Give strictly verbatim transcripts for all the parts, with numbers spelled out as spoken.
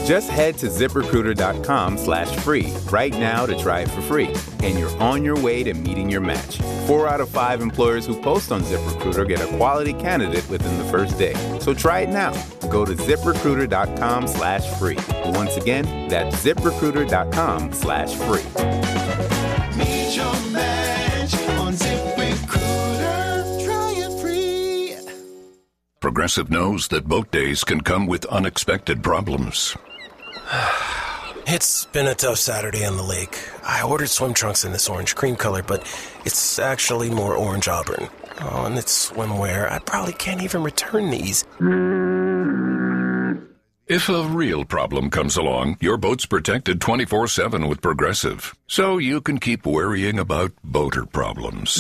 Just head to ZipRecruiter.com slash free right now to try it for free, and you're on your way to meeting your match. Four out of five employers who post on ZipRecruiter get a quality candidate within the first day. So try it now. Go to ZipRecruiter.com slash free. Once again, that's ZipRecruiter.com slash free. Meet your match on ZipRecruiter. Try it free. Progressive knows that boat days can come with unexpected problems. It's been a tough Saturday on the lake. I ordered swim trunks in this orange cream color, but it's actually more orange auburn. Oh, and it's swimwear. I probably can't even return these. If a real problem comes along, your boat's protected twenty-four seven with Progressive, so you can keep worrying about boater problems.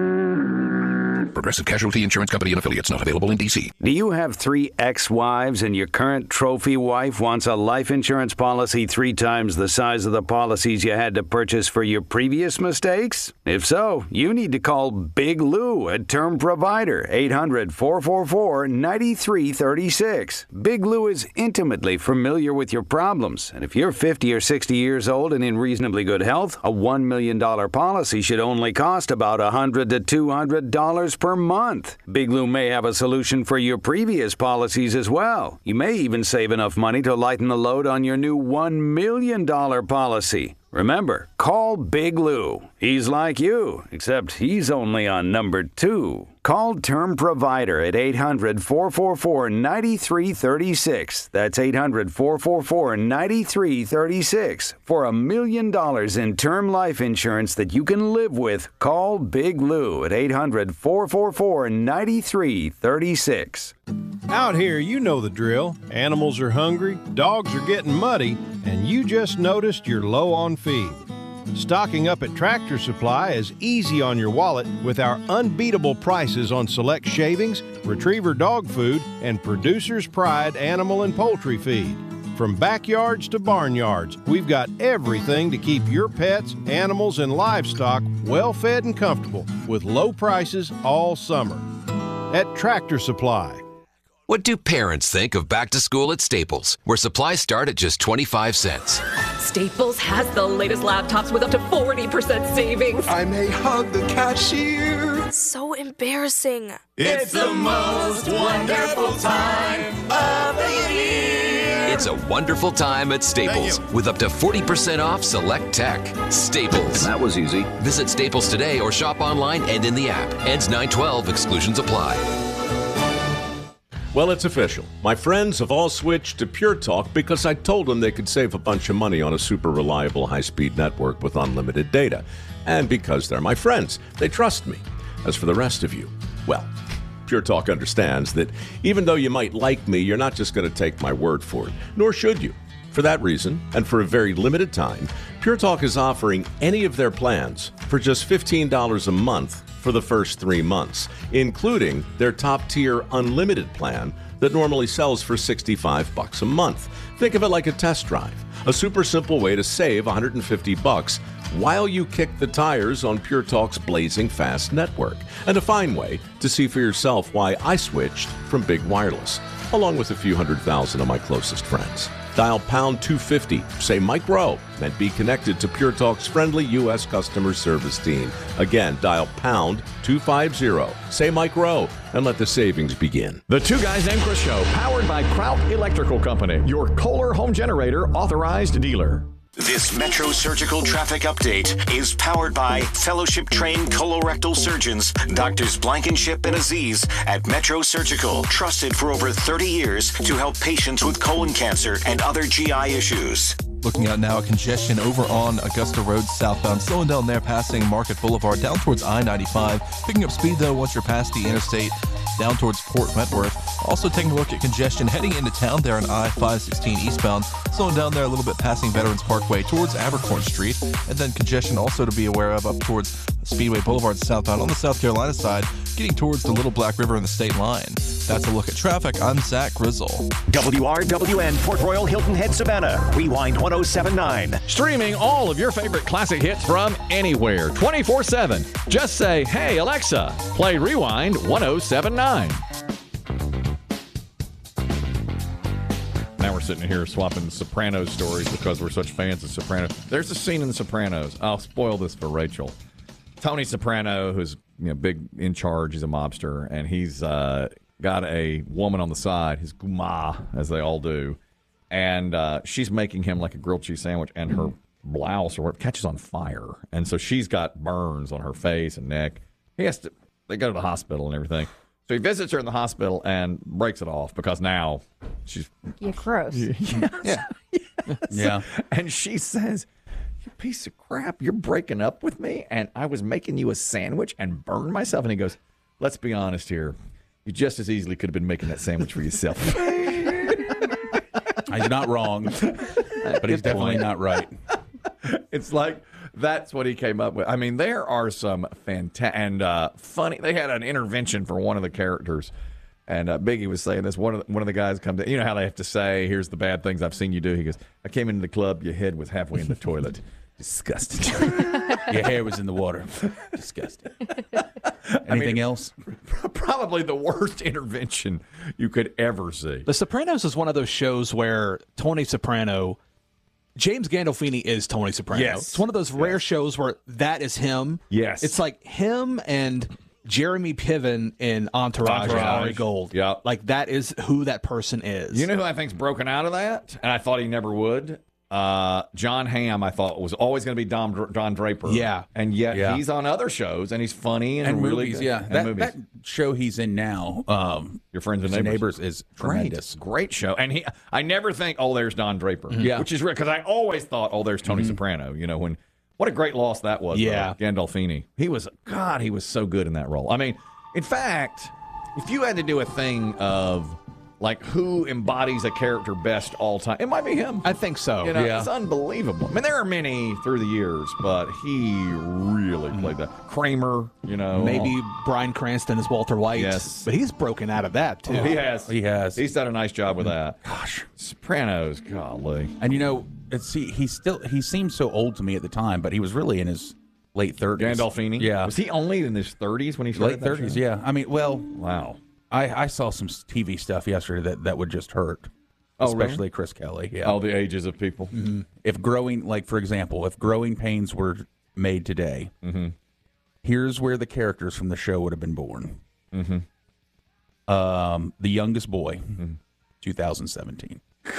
Progressive Casualty Insurance Company and affiliates, not available in D C. Do you have three ex-wives and your current trophy wife wants a life insurance policy three times the size of the policies you had to purchase for your previous mistakes? If so, you need to call Big Lou at Term Provider, eight hundred, four four four, nine three three six. Big Lou is intimately familiar with your problems, and if you're fifty or sixty years old and in reasonably good health, a one million dollars policy should only cost about one hundred to two hundred dollars per month. Big Lou may have a solution for your previous policies as well. You may even save enough money to lighten the load on your new one million dollars policy. Remember, call Big Lou. He's like you, except he's only on number two. Call Term Provider at eight hundred, four four four, nine three three six. That's eight hundred, four four four, nine three three six. For a million dollars in term life insurance that you can live with, call Big Lou at eight hundred, four four four, nine three three six. Out here, you know the drill. Animals are hungry, dogs are getting muddy, and you just noticed you're low on feed. Stocking up at Tractor Supply is easy on your wallet with our unbeatable prices on select shavings, retriever dog food, and Producer's Pride animal and poultry feed. From backyards to barnyards, we've got everything to keep your pets, animals, and livestock well fed and comfortable with low prices all summer. At Tractor Supply. What do parents think of back to school at Staples, where supplies start at just twenty-five cents? Staples has the latest laptops with up to forty percent savings. I may hug the cashier. So embarrassing. It's the most wonderful time of the year. It's a wonderful time at Staples with up to forty percent off select tech. Staples. That was easy. Visit Staples today or shop online and in the app. Ends nine twelve. Exclusions apply. Well, it's official. My friends have all switched to Pure Talk because I told them they could save a bunch of money on a super reliable high-speed network with unlimited data. And because they're my friends, they trust me. As for the rest of you, well, Pure Talk understands that even though you might like me, you're not just going to take my word for it, nor should you. For that reason, and for a very limited time, Pure Talk is offering any of their plans for just fifteen dollars a month for the first three months, including their top-tier unlimited plan that normally sells for sixty-five bucks a month. Think of it like a test drive, a super simple way to save one hundred fifty bucks while you kick the tires on Pure Talk's blazing fast network, and a fine way to see for yourself why I switched from Big Wireless, along with a few hundred thousand of my closest friends. Dial pound two fifty, say Mike Rowe, and be connected to Pure Talk's friendly U S customer service team. Again, dial pound two fifty, say Mike Rowe, and let the savings begin. The Two Guys Named Chris Show, powered by Kraut Electrical Company, your Kohler home generator authorized dealer. This Metro Surgical Traffic Update is powered by fellowship-trained colorectal surgeons, Doctors Blankenship and Aziz at Metro Surgical, trusted for over thirty years to help patients with colon cancer and other G I issues. Looking out now at congestion over on Augusta Road southbound, slowing down there passing Market Boulevard down towards I ninety-five. Picking up speed though once you're past the interstate down towards Port Wentworth. Also taking a look at congestion heading into town there on I five sixteen eastbound. Slowing down there a little bit passing Veterans Parkway towards Abercorn Street. And then congestion also to be aware of up towards Speedway Boulevard southbound on the South Carolina side, getting towards the Little Black River and the state line. That's a look at traffic. I'm Zach Grizzle. W R W N Port Royal Hilton Head Savannah. Rewind one oh seven point nine. Streaming all of your favorite classic hits from anywhere, twenty-four seven. Just say, hey, Alexa, play Rewind one oh seven point nine. Now we're sitting here swapping Sopranos stories because we're such fans of Sopranos. There's a scene in The Sopranos. I'll spoil this for Rachel. Tony Soprano, who's you know big in charge, he's a mobster, and he's uh, got a woman on the side, his guma, as they all do, and uh, she's making him like a grilled cheese sandwich, and her blouse or whatever catches on fire, and so she's got burns on her face and neck. He has to. They go to the hospital and everything. So he visits her in the hospital and breaks it off because now she's Yeah, gross. yes, Yeah. yes. Yeah. And she says, "You piece of crap! You're breaking up with me, and I was making you a sandwich and burned myself." And he goes, "Let's be honest here. You just as easily could have been making that sandwich for yourself." He's not wrong, but he's definitely not right. It's like that's what he came up with. I mean, there are some fantastic and uh, funny. They had an intervention for one of the characters, and uh, Biggie was saying this. One of the, one of the guys comes in. You know how they have to say, "Here's the bad things I've seen you do." He goes, "I came into the club. Your head was halfway in the toilet. Disgusting. Your hair was in the water. Disgusting." Anything I mean, else? Probably the worst intervention you could ever see. The Sopranos is one of those shows where Tony Soprano, James Gandolfini is Tony Soprano. Yes. It's one of those rare shows where that is him. Yes. It's like him and Jeremy Piven in Entourage, Entourage. and Ari Gold. Yeah. Like that is who that person is. You know who I think's broken out of that, and I thought he never would. Uh, John Hamm, I thought was always going to be Don, Don Draper. Yeah. and yet Yeah. he's on other shows, and he's funny and, And really movies, good. yeah. And That, movies. that show he's in now, um, Your Friends and His Neighbors, Neighbors is great, tremendous. great show. And he, I never think, oh, there's Don Draper. Yeah. which is real because I always thought, oh, there's Tony Soprano. You know when what a great loss that was. Yeah. uh, Gandolfini. He was God. He was so good in that role. I mean, in fact, if you had to do a thing of like who embodies a character best all time, it might be him. I think so. You know, Yeah. it's unbelievable. I mean, there are many through the years, but he really played that. Kramer, you know. Maybe Bryan Cranston is Walter White. Yes. But he's broken out of that, too. Oh, he has. He has. He's done a nice job with that. Gosh. Sopranos, golly. And you know, it's he, he still he seemed so old to me at the time, but he was really in his late thirties. Gandolfini? Yeah. Was he only in his thirties when he started Late that thirties, show? yeah. I mean, well, Wow. I, I saw some T V stuff yesterday that, that would just hurt. Oh, really? Especially Chris Kelly. Yeah. All the ages of people. Mhm. If growing, like for example, if Growing Pains were made today, Mm-hmm. here's where the characters from the show would have been born. Mm-hmm. Um, the youngest boy, twenty seventeen.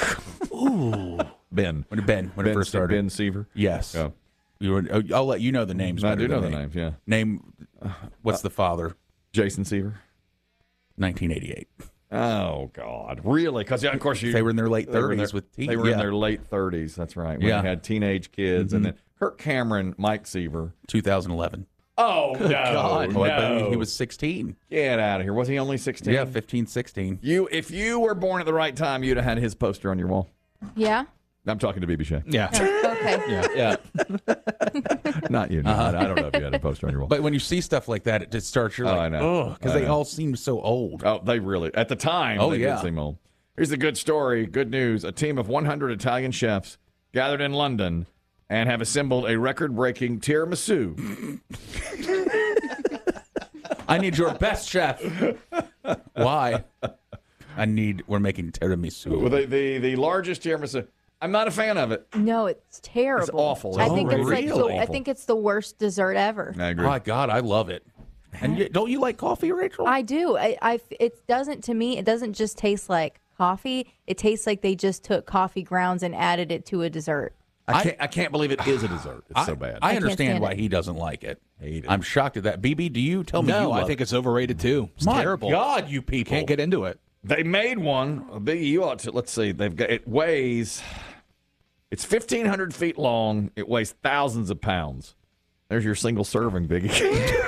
Ooh. Ben. When Ben, when Ben, it first started. Ben Seaver? Yes. Yeah. You were, oh, I'll let you know the names. I better do know than the me. names, yeah. Name, what's the father? Jason Seaver? nineteen eighty-eight. Oh, God. Really? Because, yeah, of course, you, They were in their late they were in thirties their- with teen- They were yeah. in their late thirties. That's right. When Yeah. they had teenage kids. Mhm. And then Kirk Cameron, Mike Seaver. twenty eleven. Oh, no. God. Oh, I bet no. he was sixteen. Get out of here. Was he only sixteen? Yeah, fifteen, sixteen. You, if you were born at the right time, you'd have had his poster on your wall. Yeah? I'm talking to B B Shea. Yeah. Okay. Yeah. Not you. No, I I don't know if you had a poster on your wall. But when you see stuff like that, it just starts, you're Oh, like, I know. oh, because I they know. all seem so old. Oh, they really, at the time, Oh, they yeah. did seem old. Here's a good story, good news. A team of one hundred Italian chefs gathered in London and have assembled a record-breaking tiramisu. I need your best chef. Why? I need, we're making tiramisu. Well, the, the, the largest tiramisu. I'm not a fan of it. No, it's terrible. It's awful. I Oh, think it's like really? the, I think it's the worst dessert ever. I agree. Oh, my God, I love it. And you, don't you like coffee, Rachel? I do. I, I it doesn't to me. It doesn't just taste like coffee. It tastes like they just took coffee grounds and added it to a dessert. I can't, I can't believe it is a dessert. It's I, so bad. I can't understand stand why it. he doesn't like it. Hate it. I'm shocked at that. B B, do you tell me you No, love I think it? it's overrated, too. It's My terrible. God, you people. Can't get into it. They made one. Biggie, you ought to. Let's see. They've got it weighs. It's fifteen hundred feet long. It weighs thousands of pounds. There's your single serving, Biggie.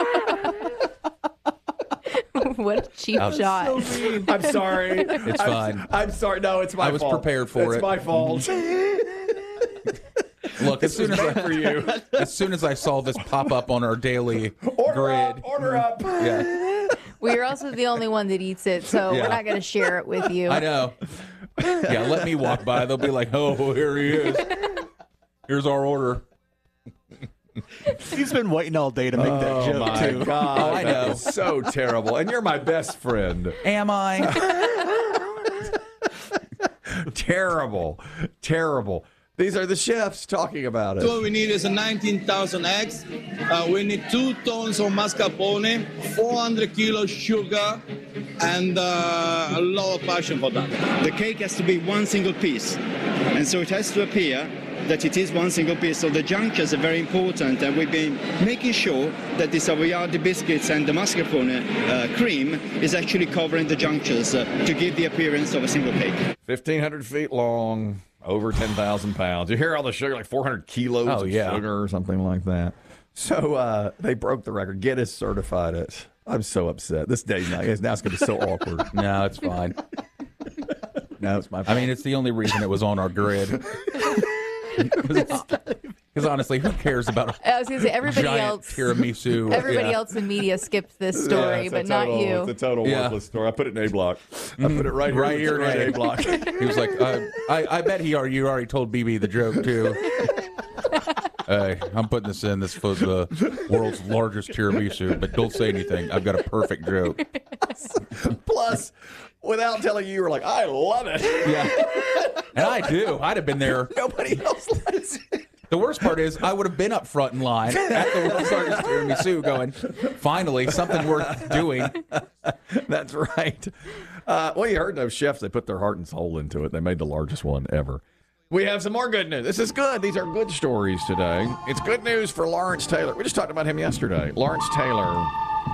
What a cheap That was shot. I'm sorry. It's I'm, fine. I'm sorry. No, it's my I was fault. prepared for it's it. my fault. Look, as soon as Great I, for you. as soon as I saw this pop up on our daily Order grid, up. Order up. yeah, Well, you're also the only one that eats it, so Yeah. we're not going to share it with you. I know. Yeah, let me walk by. They'll be like, "Oh, here he is. Here's our order." He's been waiting all day to make that Oh joke, my too. God! Oh, I know. That is so terrible. And you're my best friend. Am I? terrible, terrible. These are the chefs talking about it. So what we need is a nineteen thousand eggs. Uh, we need two tons of mascarpone, four hundred kilos sugar, and uh, a lot of passion for that. The cake has to be one single piece, and so it has to appear that it is one single piece. So the junctures are very important, and we've been making sure that the Savoiardi biscuits and the mascarpone uh, cream is actually covering the junctures uh, to give the appearance of a single cake. fifteen hundred feet long, over ten thousand pounds. You hear all the sugar, like four hundred kilos Oh, of yeah. sugar or something like that. So uh, they broke the record. Guinness certified it. I'm so upset. This day now, now it's going to be so awkward. No, it's fine. No, it's my fault. I mean, it's the only reason it was on our grid. Because honestly, who cares about I was gonna say, everybody giant else- tiramisu? Everybody Yeah. else in media skipped this story, Yeah, but it's a not total- you. It's a total Yeah. worthless story. I put it in A block. I put it right here. right here in in A block. He was like, uh, I, I bet he already, you already told B B the joke too. Hey, I'm putting this in. This was the world's largest tiramisu, but don't say anything. I've got a perfect joke. Plus, without telling you, you were like, I love it. Yeah. And I do. I'd have been there. Nobody else likes it. The worst part is I would have been up front in line at the world's largest tiramisu going, finally, something worth doing. That's right. Uh, well, you heard those chefs. They put their heart and soul into it. They made the largest one ever. We have some more good news. This is good. These are good stories today. It's good news for Lawrence Taylor. We just talked about him yesterday. Lawrence Taylor,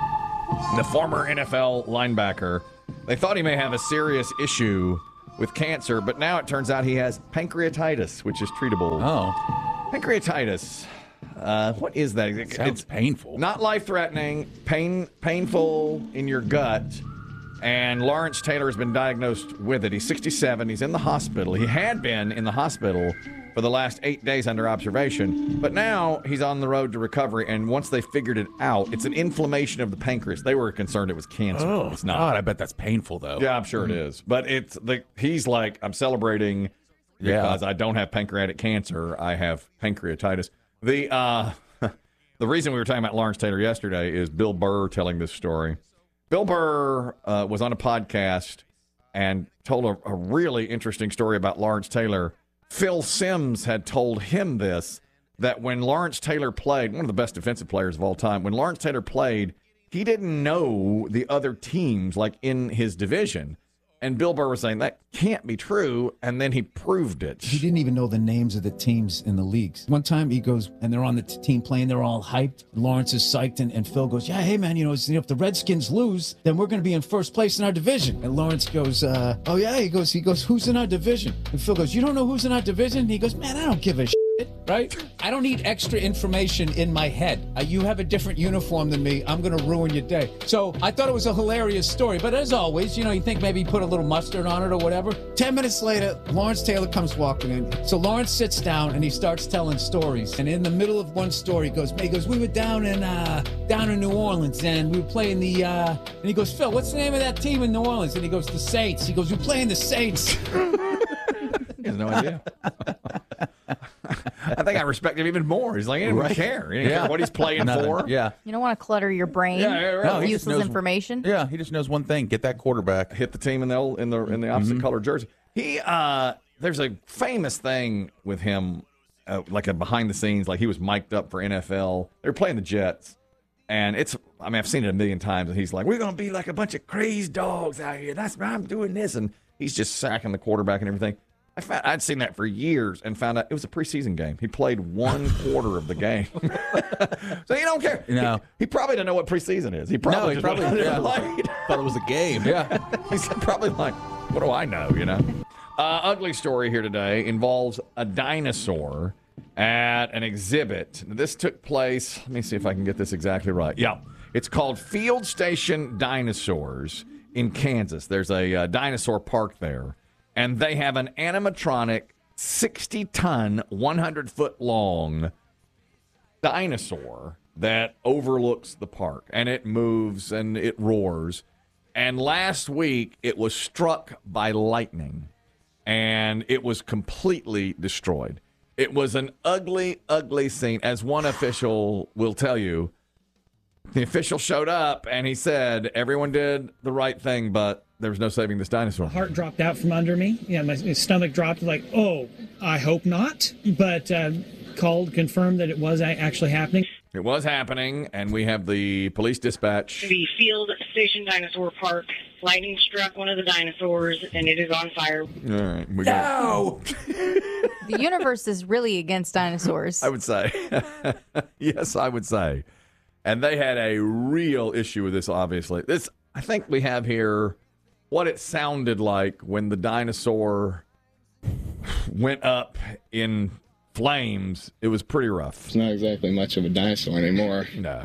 the former N F L linebacker. They thought he may have a serious issue with cancer, but now it turns out he has pancreatitis, which is treatable. Oh. Pancreatitis. Uh, what is that? Sounds it's painful. Not life-threatening, pain, painful in your gut. And Lawrence Taylor has been diagnosed with it. He's sixty-seven. He's in the hospital. He had been in the hospital for the last eight days under observation. But now he's on the road to recovery. And once they figured it out, it's an inflammation of the pancreas. They were concerned it was cancer. Oh, it's not. God, I bet that's painful, though. Yeah, I'm sure it is. But it's the he's like, I'm celebrating because Yeah. I don't have pancreatic cancer. I have pancreatitis. The uh, the reason we were talking about Lawrence Taylor yesterday is Bill Burr telling this story. Bill Burr uh, was on a podcast and told a, a really interesting story about Lawrence Taylor. Phil Simms had told him this, that when Lawrence Taylor played, one of the best defensive players of all time, when Lawrence Taylor played, he didn't know the other teams like in his division. And Bill Burr was saying that can't be true, and then he proved it. He didn't even know the names of the teams in the leagues. One time he goes, and they're on the t- team playing, they're all hyped. Lawrence is psyched, and, and Phil goes, yeah, hey, man, you know, if the Redskins lose, then we're going to be in first place in our division. And Lawrence goes, uh, oh, yeah, he goes, he goes, who's in our division? And Phil goes, you don't know who's in our division? And he goes, man, I don't give a shit. Right? I don't need extra information in my head. Uh, you have a different uniform than me. I'm going to ruin your day. So I thought it was a hilarious story. But as always, you know, you think maybe put a little mustard on it or whatever. Ten minutes later, Lawrence Taylor comes walking in. So Lawrence sits down and he starts telling stories. And in the middle of one story, he goes, he goes, we were down in uh, down in New Orleans and we were playing the, uh, and he goes, Phil, what's the name of that team in New Orleans? And he goes, the Saints. He goes, we're playing the Saints. He has no idea. I think I respect him even more. He's like, he didn't Right. care. He didn't Yeah. care what he's playing Nothing. for. Yeah. You don't want to clutter your brain Yeah, yeah, right. with No, he just useless knows- information. Yeah, he just knows one thing: get that quarterback. Hit the team in the in the in the opposite Mhm. color jersey. He uh, there's a famous thing with him, uh, like a behind the scenes, like he was mic'd up for N F L. They were playing the Jets, and it's I mean I've seen it a million times, and he's like, we're gonna be like a bunch of crazed dogs out here. That's why I'm doing this, and he's just sacking the quarterback and everything. I found, I'd seen that for years and found out it was a preseason game. He played one quarter of the game. So you don't care. No. He, he probably didn't know what preseason is. He probably, No, he just probably- went out there and yeah. played. Thought it was a game. Yeah. He's probably like, what do I know, you know? Uh, ugly story here today involves a dinosaur at an exhibit. This took place, let me see if I can get this exactly right. Yeah. It's called Field Station Dinosaurs in Kansas. There's a uh, dinosaur park there. And they have an animatronic sixty-ton, one hundred foot long dinosaur that overlooks the park. And it moves and it roars. And last week, it was struck by lightning. And it was completely destroyed. It was an ugly, ugly scene. As one official will tell you, the official showed up and he said, everyone did the right thing, but there was no saving this dinosaur. Heart dropped out from under me. Yeah, my, my stomach dropped. Like, oh, I hope not. But uh, called, confirmed that it was actually happening. It was happening, and we have the police dispatch. The Field Station Dinosaur Park. Lightning struck one of the dinosaurs, and it is on fire. All right. We got No! The universe is really against dinosaurs. I would say. Yes, I would say. And they had a real issue with this, obviously. This, I think we have here what it sounded like when the dinosaur went up in flames. It was pretty rough. It's not exactly much of a dinosaur anymore. No.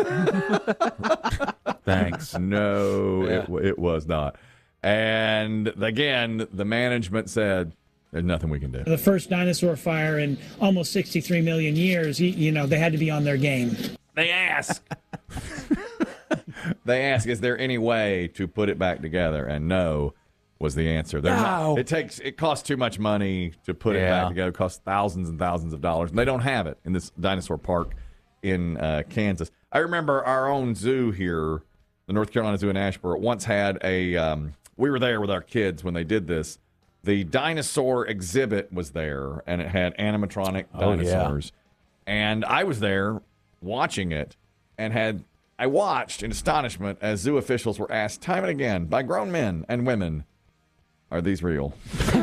Thanks. No, Yeah. it, it was not. And again, the management said, there's nothing we can do. The first dinosaur fire in almost sixty-three million years, you, you know, they had to be on their game. They ask. They ask, is there any way to put it back together? And no was the answer. They're No. not, it takes it costs too much money to put it Yeah. back together. It costs thousands and thousands of dollars. And they don't have it in this dinosaur park in uh, Kansas. I remember our own zoo here, the North Carolina Zoo in Asheboro, once had a, um, we were there with our kids when they did this. The dinosaur exhibit was there, and it had animatronic Oh, yeah. dinosaurs. And I was there watching it, and had I watched in astonishment as zoo officials were asked time and again by grown men and women, are these real?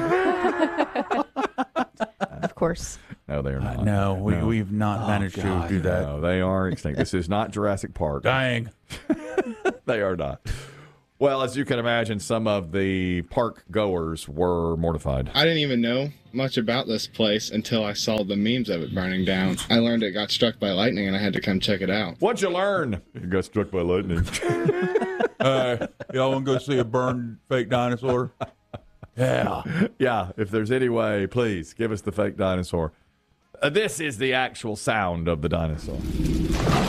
Of course. No, they are not. Uh, no, we, we've not Oh, managed God, to do that. No, they are extinct. This is not Jurassic Park. Dang. They are not. Well, as you can imagine, some of the park goers were mortified. I didn't even know much about this place until I saw the memes of it burning down. I learned it got struck by lightning and I had to come check it out. What'd you learn? It got struck by lightning. Uh, y'all want to go see a burned fake dinosaur? Yeah. Yeah, if there's any way, please give us the fake dinosaur. Uh, this is the actual sound of the dinosaur.